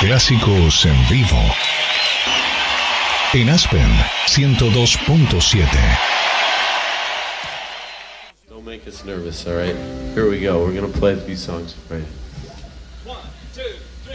Clásicos en vivo. En Aspen 102.7. Don't make us nervous, all right? Here we go. We're going to play a few songs for you.